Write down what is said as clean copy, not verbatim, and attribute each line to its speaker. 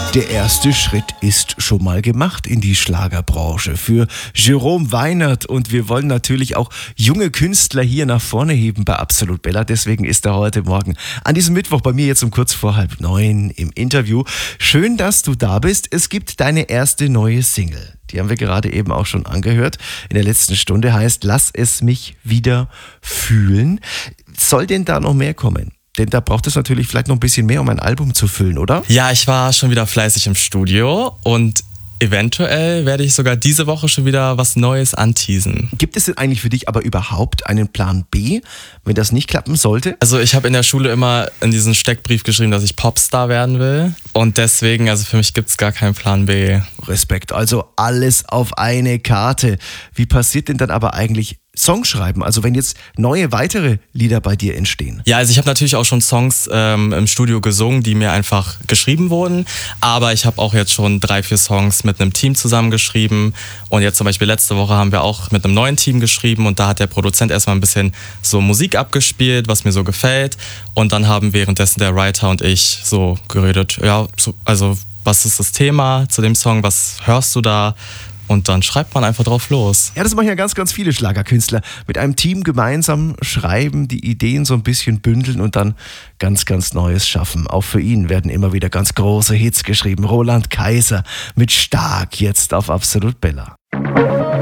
Speaker 1: Der erste Schritt ist schon mal gemacht in die Schlagerbranche für Jerome Weinert und wir wollen natürlich auch junge Künstler hier nach vorne heben bei Absolut Bella. Deswegen ist er heute Morgen an diesem Mittwoch bei mir jetzt um kurz vor 8:30 im Interview. Schön, dass du da bist. Es gibt deine erste neue Single. Die haben wir gerade eben auch schon angehört. In der letzten Stunde heißt Lass es mich wieder fühlen. Soll denn da noch mehr kommen? Denn da braucht es natürlich vielleicht noch ein bisschen mehr, um ein Album zu füllen, oder?
Speaker 2: Ja, ich war schon wieder fleißig im Studio und eventuell werde ich sogar diese Woche schon wieder was Neues anteasen.
Speaker 1: Gibt es denn eigentlich für dich aber überhaupt einen Plan B, wenn das nicht klappen sollte?
Speaker 2: Also ich habe in der Schule immer in diesen Steckbrief geschrieben, dass ich Popstar werden will. Und deswegen, also für mich gibt es gar keinen Plan B.
Speaker 1: Respekt, also alles auf eine Karte. Wie passiert denn dann aber eigentlich Songschreiben? Also wenn jetzt neue, weitere Lieder bei dir entstehen?
Speaker 2: Ja, also ich habe natürlich auch schon Songs im Studio gesungen, die mir einfach geschrieben wurden. Aber ich habe auch jetzt schon 3-4 Songs mit einem Team zusammengeschrieben. Und jetzt zum Beispiel letzte Woche haben wir auch mit einem neuen Team geschrieben. Und da hat der Produzent erstmal ein bisschen so Musik abgespielt, was mir so gefällt. Und dann haben währenddessen der Writer und ich so geredet, ja, so, also was ist das Thema zu dem Song, was hörst du da? Und dann schreibt man einfach drauf los.
Speaker 1: Ja, das machen ja ganz, ganz viele Schlagerkünstler. Mit einem Team gemeinsam schreiben, die Ideen so ein bisschen bündeln und dann ganz, ganz Neues schaffen. Auch für ihn werden immer wieder ganz große Hits geschrieben. Roland Kaiser mit Stark jetzt auf Absolut Bella.